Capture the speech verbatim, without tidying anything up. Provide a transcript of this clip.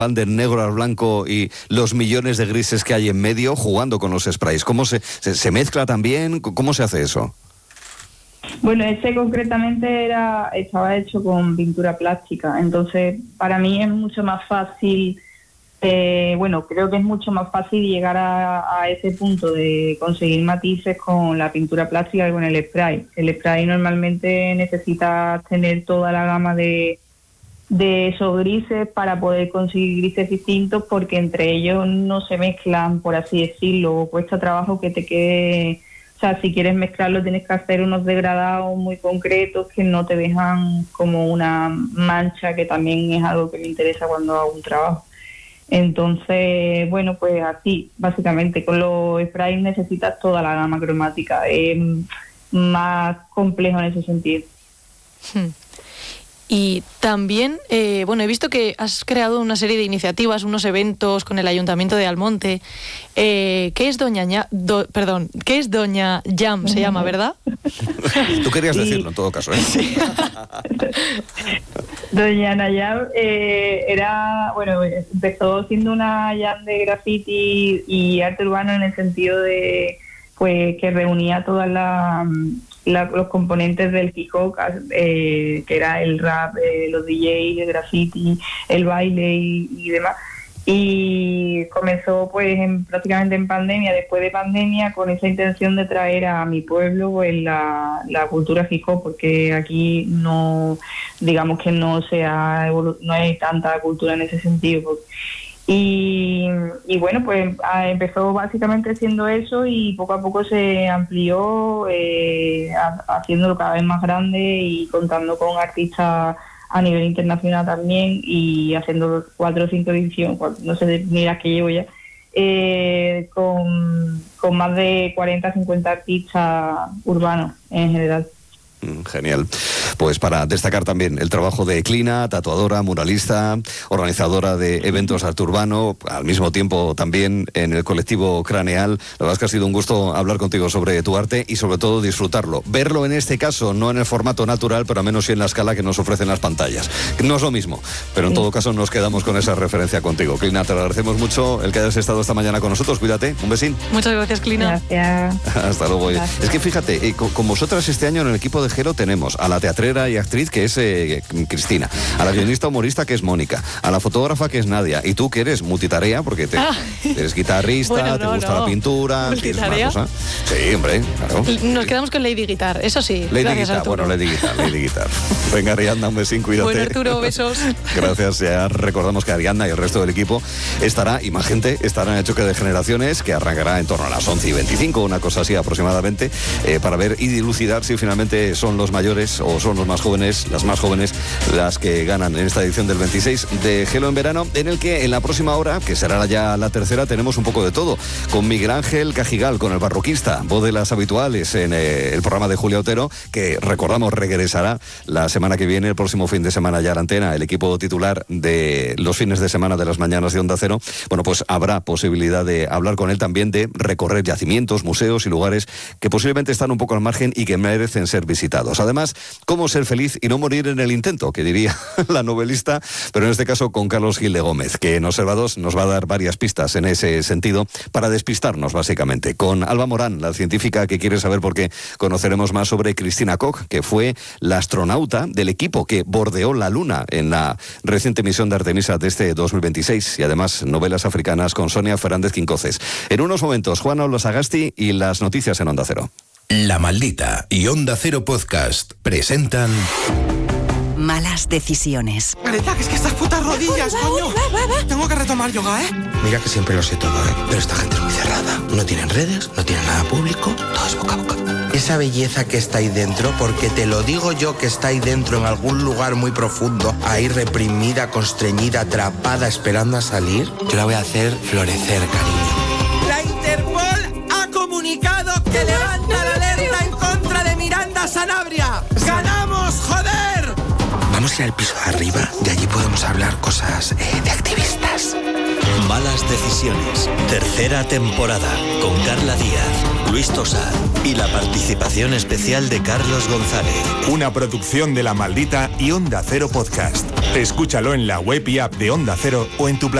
van del negro al blanco y los millones de grises que hay en medio jugando con los sprays. ¿Cómo se, se, se mezcla también? ¿Cómo se hace eso? Bueno, este concretamente era estaba hecho con pintura plástica, entonces para mí es mucho más fácil, eh, bueno, creo que es mucho más fácil llegar a, a ese punto de conseguir matices con la pintura plástica que con el spray. El spray normalmente necesita tener toda la gama de, de esos grises para poder conseguir grises distintos, porque entre ellos no se mezclan, por así decirlo, cuesta trabajo que te quede. O sea, si quieres mezclarlo tienes que hacer unos degradados muy concretos que no te dejan como una mancha, que también es algo que me interesa cuando hago un trabajo. Entonces, bueno, pues así, básicamente, con los sprays necesitas toda la gama cromática. Es más complejo en ese sentido. Hmm. Y también, eh, bueno, he visto que has creado una serie de iniciativas, unos eventos con el Ayuntamiento de Almonte. Eh, ¿Qué es Doña Ña, do, perdón, ¿qué es Doña Jam? Se llama, ¿verdad? Tú querías decirlo, en todo caso, ¿eh? Sí. Doña Nayab eh, era, bueno, empezó siendo una jam de graffiti y arte urbano, en el sentido de, pues, que reunía todas las La, los componentes del hip hop, eh, que era el rap, eh, los D Js, el graffiti, el baile y, y demás. Y comenzó pues en, prácticamente en pandemia, después de pandemia, con esa intención de traer a mi pueblo pues la, la cultura hip hop, porque aquí no, digamos que no se ha evolu- no hay tanta cultura en ese sentido. Porque, Y, y bueno, pues a, empezó básicamente siendo eso, y poco a poco se amplió, eh, a, haciéndolo cada vez más grande y contando con artistas a nivel internacional también, y haciendo cuatro o cinco ediciones, no sé ni las que llevo ya, eh, con, con más de cuarenta, cincuenta artistas urbanos en general. Genial. Pues para destacar también el trabajo de Clina, tatuadora, muralista, organizadora de eventos arte urbano, al mismo tiempo también en el colectivo Craneal. La verdad es que ha sido un gusto hablar contigo sobre tu arte y sobre todo disfrutarlo. Verlo en este caso, no en el formato natural, pero al menos sí en la escala que nos ofrecen las pantallas. No es lo mismo, pero en todo caso nos quedamos con esa referencia contigo. Clina, te lo agradecemos mucho el que hayas estado esta mañana con nosotros. Cuídate, un besín. Muchas gracias, Clina. Gracias. Hasta luego. Gracias. Es que fíjate, eh, con, con vosotras este año en el equipo de Gelo tenemos a la teatrera y actriz que es eh, Cristina, a la guionista humorista que es Mónica, a la fotógrafa que es Nadia, y tú que eres multitarea porque te, ah. eres guitarrista, bueno, no, te gusta no. la pintura, ¿multitarea? Cosa. Sí, hombre, claro. Nos quedamos con Lady Guitar, eso sí. Lady Guitar, bueno, Lady Guitar, Lady Guitar. Venga, Ariadna, un besín, cuídate. Bueno, Arturo, besos. Gracias, ya recordamos que Ariadna y el resto del equipo estará, y más gente, estará en el choque de generaciones, que arrancará en torno a las once y veinticinco, una cosa así aproximadamente, eh, para ver y dilucidar si finalmente son los mayores o son los más jóvenes, las más jóvenes, las que ganan en esta edición del veintiséis de Gelo en Verano, en el que en la próxima hora, que será ya la tercera, tenemos un poco de todo, con Miguel Ángel Cajigal, con el barroquista, voz de las habituales en eh, el programa de Julia Otero, que recordamos regresará la semana que viene, el próximo fin de semana ya a la antena, el equipo titular de los fines de semana de las mañanas de Onda Cero. Bueno, pues habrá posibilidad de hablar con él también, de recorrer yacimientos, museos y lugares que posiblemente están un poco al margen y que merecen ser visitados. Además, cómo ser feliz y no morir en el intento, que diría la novelista, pero en este caso con Carlos Gil de Gómez, que en Observa dos nos va a dar varias pistas en ese sentido para despistarnos básicamente. Con Alba Morán, la científica que quiere saber por qué, conoceremos más sobre Cristina Koch, que fue la astronauta del equipo que bordeó la Luna en la reciente misión de Artemisa de este dos mil veintiséis, y además novelas africanas con Sonia Fernández Quincoces. En unos momentos, Juan Olosagasti y las noticias en Onda Cero. La Maldita y Onda Cero Podcast presentan... Malas decisiones. Greta, que es que estas putas rodillas, uy, coño. Uy, va, va, va. Tengo que retomar yoga, ¿eh? Mira que siempre lo sé todo, ¿eh? Pero esta gente es muy cerrada. No tienen redes, no tienen nada público, todo es boca a boca. Esa belleza que está ahí dentro, porque te lo digo yo que está ahí dentro en algún lugar muy profundo, ahí reprimida, constreñida, atrapada, esperando a salir, yo la voy a hacer florecer, cariño. La Interpol ha comunicado que levanta la alerta en contra de Miranda Sanabria. ¡Ganamos, joder! Vamos a ir al piso de arriba, de allí podemos hablar cosas eh, de activistas. Malas decisiones, tercera temporada, con Carla Díaz, Luis Tosar y la participación especial de Carlos González. Una producción de La Maldita y Onda Cero Podcast. Escúchalo en la web y app de Onda Cero o en tu plataforma